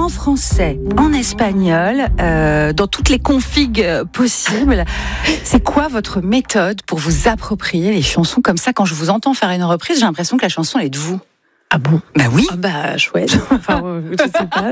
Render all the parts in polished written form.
en français, en espagnol, dans toutes les configs possibles. C'est quoi votre méthode pour vous approprier les chansons comme ça? Quand je vous entends faire une reprise, j'ai l'impression que la chanson elle est de vous. Ah bon? Bah oui. Ah bah chouette. Enfin, je sais pas.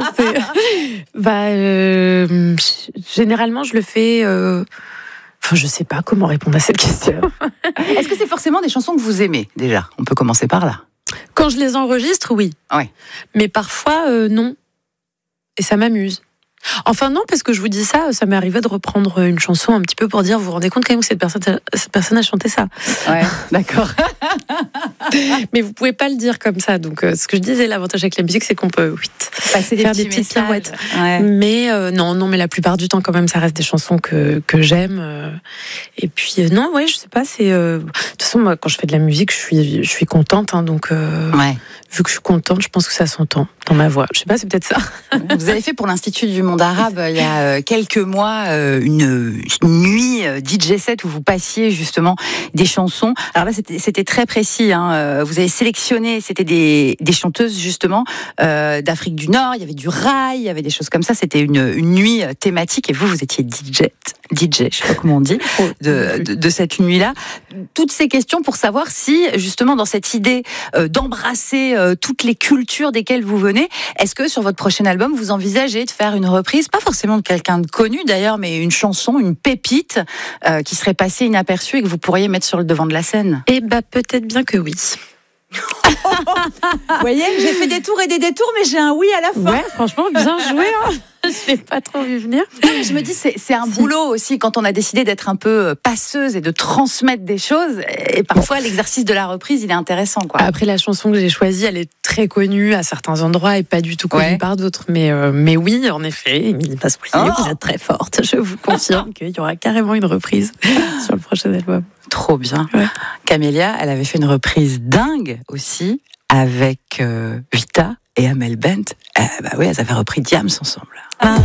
Généralement, je le fais. Enfin, je sais pas comment répondre à cette question. Est-ce que c'est forcément des chansons que vous aimez déjà? On peut commencer par là. Quand je les enregistre, oui. Ouais. Mais parfois, non. Et ça m'amuse. Enfin non, parce que je vous dis ça m'est arrivé de reprendre une chanson un petit peu pour dire, vous vous rendez compte quand même que cette personne a chanté ça. Ouais, d'accord. Mais vous pouvez pas le dire comme ça. Donc ce que je disais, l'avantage avec la musique, c'est qu'on peut passer faire des petites pirouettes. Ouais. Mais mais la plupart du temps quand même, ça reste des chansons que j'aime. Et puis non, ouais, je sais pas. De toute façon, moi, quand je fais de la musique, je suis contente. Donc ouais. Vu que je suis contente, je pense que ça s'entend dans ma voix. Je sais pas, c'est peut-être ça. Vous avez fait pour l'Institut du Monde Arabe il y a quelques mois une nuit DJ set où vous passiez justement des chansons. Alors là, c'était très précis. Vous avez sélectionné, c'était des chanteuses justement d'Afrique du Nord. Il y avait du rail, il y avait des choses comme ça. C'était une nuit thématique et vous étiez DJ, je sais pas comment on dit, de cette nuit-là. Toutes ces questions pour savoir si justement dans cette idée d'embrasser toutes les cultures desquelles vous venez, est-ce que sur votre prochain album vous envisagez de faire une reprise, pas forcément de quelqu'un de connu d'ailleurs, mais une chanson, une pépite qui serait passée inaperçue et que vous pourriez mettre sur le devant de la scène? Eh bah peut-être bien que oui. Vous voyez, j'ai fait des tours et des détours, mais j'ai un oui à la fin. Ouais, franchement, bien joué. Je l'ai pas trop vu venir. Non, mais je me dis, c'est un boulot aussi quand on a décidé d'être un peu passeuse et de transmettre des choses. Et parfois, l'exercice de la reprise, il est intéressant, quoi. Après, la chanson que j'ai choisie, elle est très connue à certains endroits et pas du tout connue par d'autres. Mais oui, en effet, Émilie Pasquier, vous êtes très forte. Je vous confirme qu'il y aura carrément une reprise sur le prochain album. Trop bien. Ouais. Camélia, elle avait fait une reprise dingue aussi avec Vita et Amel Bent. Bah oui, elles avaient repris Diams ensemble.